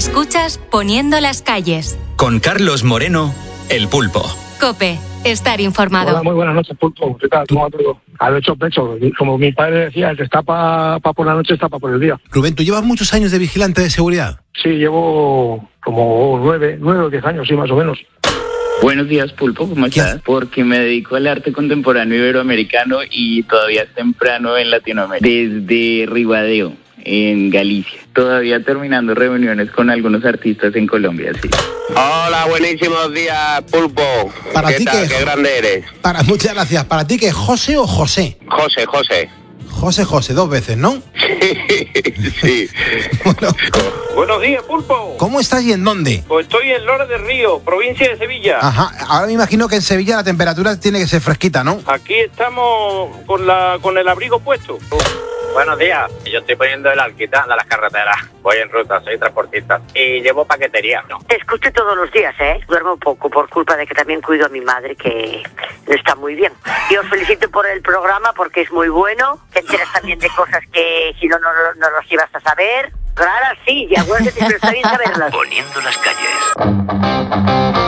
Escuchas Poniendo las calles. Con Carlos Moreno, El Pulpo. COPE. Estar informado. Hola, muy buenas noches, Pulpo. ¿Qué tal? ¿Cómo va todo? Al hecho pecho. Como mi padre decía, el que está pa por la noche está pa por el día. Rubén, ¿tú llevas muchos años de vigilante de seguridad? Sí, llevo como 9 o 10 años, sí, más o menos. Buenos días, Pulpo, ¿cómo estás? Porque me dedico al arte contemporáneo iberoamericano y todavía es temprano en Latinoamérica. Desde Ribadeo, en Galicia. Todavía terminando reuniones con algunos artistas en Colombia, sí. Hola, buenísimos días, Pulpo. ¿Para ti qué grande eres? Muchas gracias. ¿Para ti qué, José o José? José, 2 veces, ¿no? Sí. Bueno, Buenos días, Pulpo. ¿cómo estás y en dónde? Pues estoy en Lora del Río, provincia de Sevilla. Ajá, ahora me imagino que en Sevilla la temperatura tiene que ser fresquita, ¿no? Aquí estamos con el abrigo puesto. Buenos días, yo estoy poniendo el alquitrán de las carreteras. Voy en ruta, soy transportista y llevo paquetería. No. Te escucho todos los días, Duermo poco por culpa de que también cuido a mi madre, que no está muy bien. Y os felicito por el programa porque es muy bueno. Te enteras también de cosas que si no los ibas a saber. Claro, sí, y acuérdate que está bien saberlas. Poniendo las calles.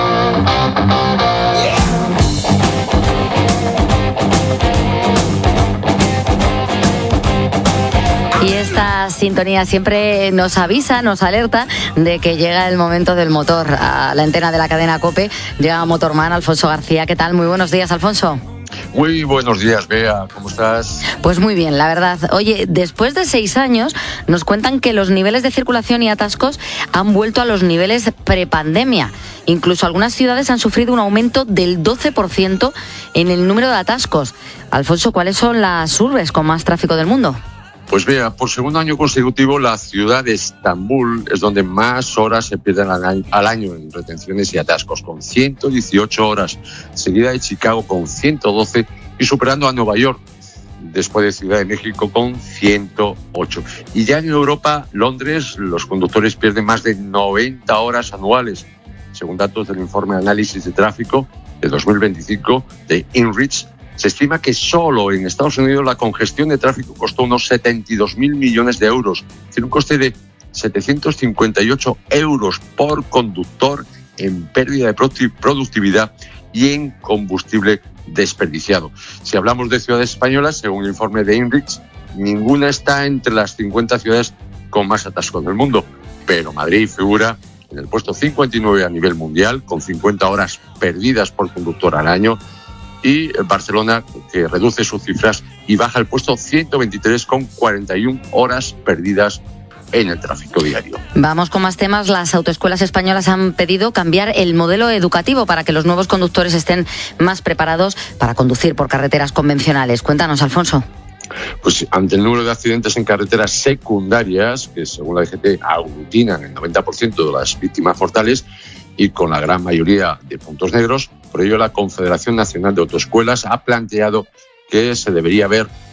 Y esta sintonía siempre nos avisa, nos alerta de que llega el momento del motor. A la antena de la cadena COPE llega Motorman, Alfonso García. ¿Qué tal? Muy buenos días, Alfonso. Muy buenos días, Bea. ¿Cómo estás? Pues muy bien, la verdad. Oye, después de 6 años nos cuentan que los niveles de circulación y atascos han vuelto a los niveles prepandemia. Incluso algunas ciudades han sufrido un aumento del 12% en el número de atascos. Alfonso, ¿cuáles son las urbes con más tráfico del mundo? Pues vea, por segundo año consecutivo, la ciudad de Estambul es donde más horas se pierden al año en retenciones y atascos, con 118 horas, seguida de Chicago con 112 y superando a Nueva York, después de Ciudad de México con 108. Y ya en Europa, Londres, los conductores pierden más de 90 horas anuales, según datos del informe de análisis de tráfico de 2025 de INRICH. Se estima que solo en Estados Unidos la congestión de tráfico costó unos 72.000 millones de euros, es decir, un coste de 758 euros por conductor en pérdida de productividad y en combustible desperdiciado. Si hablamos de ciudades españolas, según el informe de INRICH, ninguna está entre las 50 ciudades con más atascos del mundo, pero Madrid figura en el puesto 59 a nivel mundial, con 50 horas perdidas por conductor al año, y Barcelona, que reduce sus cifras y baja al puesto 123 con 41 horas perdidas en el tráfico diario. Vamos con más temas. Las autoescuelas españolas han pedido cambiar el modelo educativo para que los nuevos conductores estén más preparados para conducir por carreteras convencionales. Cuéntanos, Alfonso. Pues ante el número de accidentes en carreteras secundarias, que según la DGT aglutinan el 90% de las víctimas mortales, y con la gran mayoría de puntos negros. Por ello, la Confederación Nacional de Autoescuelas ha planteado que se debería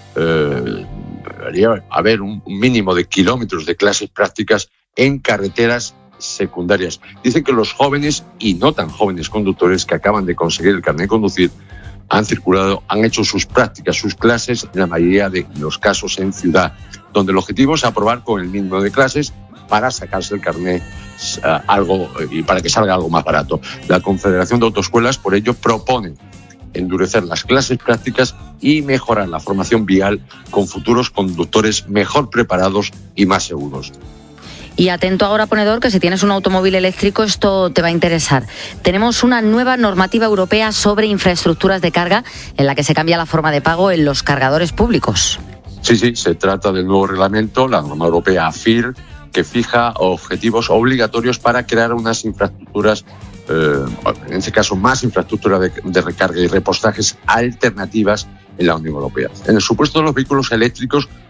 haber un mínimo de kilómetros de clases prácticas en carreteras secundarias. Dicen que los jóvenes y no tan jóvenes conductores que acaban de conseguir el carnet de conducir han hecho sus prácticas, sus clases, en la mayoría de los casos en ciudad, donde el objetivo es aprobar con el mínimo de clases para sacarse el carnet y para que salga algo más barato. La Confederación de Autoescuelas, por ello, propone endurecer las clases prácticas y mejorar la formación vial con futuros conductores mejor preparados y más seguros. Y atento ahora, ponedor, que si tienes un automóvil eléctrico esto te va a interesar. Tenemos una nueva normativa europea sobre infraestructuras de carga en la que se cambia la forma de pago en los cargadores públicos. Sí, se trata del nuevo reglamento, la norma europea AFIR, que fija objetivos obligatorios para crear unas infraestructuras, en este caso más infraestructura de recarga y repostajes alternativas en la Unión Europea. En el supuesto de los vehículos eléctricos,